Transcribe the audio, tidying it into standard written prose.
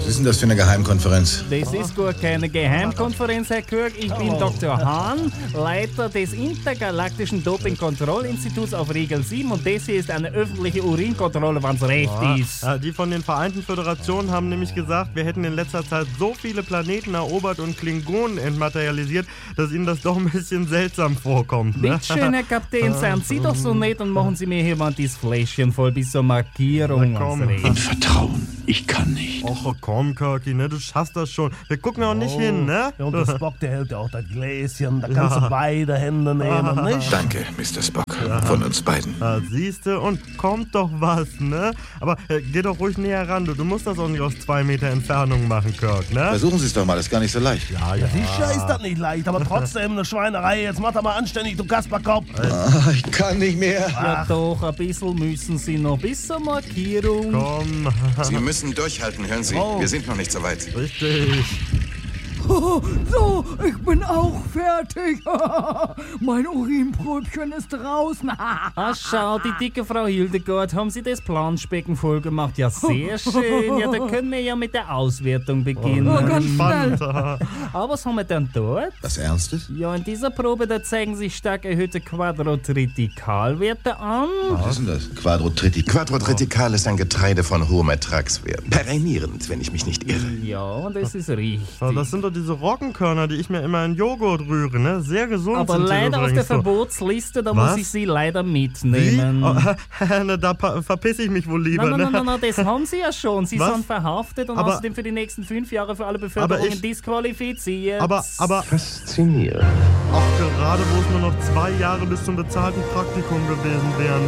Was ist denn das für eine Geheimkonferenz? Das ist gar keine Geheimkonferenz, Herr Kirk. Ich bin Dr. Hahn, Leiter des Intergalaktischen Dopingkontrollinstituts auf Regel 7 und das hier ist eine öffentliche Urinkontrolle, wenn's recht ist. Ja, die von den Vereinten Föderationen haben nämlich gesagt, wir hätten in letzter Zeit so viele Planeten erobert und Klingonen entmaterialisiert, dass ihnen das doch ein bisschen seltsam vorkommt. Ne? Bitteschön, Herr Kapitän, seien Sie doch so nett und machen Sie mir hier mal dieses Fläschchen voll bis zur Markierung. Na komm. Im Vertrauen. Ich kann nicht. Och komm, Kirky, ne, du schaffst das schon. Wir gucken auch nicht hin, ne? Ja, und der Spock, der hält ja auch das Gläschen. Da kannst du beide Hände nehmen, nicht? Danke, Mr. Spock. Von uns beiden. Siehste, und kommt doch was, ne? Aber geh doch ruhig näher ran, du musst das auch nicht aus 2 Meter Entfernung machen, Kirk, ne? Versuchen Sie es doch mal, das ist gar nicht so leicht. Ja. Sicher ist das nicht leicht, aber trotzdem eine Schweinerei. Jetzt mach doch mal anständig, du Kasperkopf. Ich kann nicht mehr. Ja doch, ein bisschen müssen Sie noch bis zur Markierung. Komm, Sie müssen durchhalten, hören Sie. Wir sind noch nicht so weit. richtig. So, ich bin auch fertig. Mein Urinpröbchen ist draußen. Ah, schau, die dicke Frau Hildegard, haben Sie das Planschbecken voll gemacht? Ja, sehr schön. Ja, da können wir ja mit der Auswertung beginnen. Ganz schnell. Aber was haben wir denn dort? Was Ernstes? Ja, in dieser Probe, da zeigen sich stark erhöhte Quadrotritikalwerte an. Was ist denn das? Quadrotritik. Quadrotritikal ist ein Getreide von hohem Ertragswert. Perennierend, wenn ich mich nicht irre. Ja, das ist richtig. So, das sind doch diese Roggenkörner, die ich mir immer in Joghurt rühre, ne? Sehr gesund Aber sind die leider auf übrigens der so. Verbotsliste, da Was? muss ich Sie leider mitnehmen. Oh, na, da verpiss ich mich wohl lieber, Nein, ne? das haben Sie ja schon. Sie Was? sind verhaftet und Aber- außerdem für die nächsten 5 Jahre für alle Aber Beförderungen ich- disqualifiziert. Aber Faszinierend. auch gerade wo es nur noch 2 Jahre bis zum bezahlten Praktikum gewesen wären.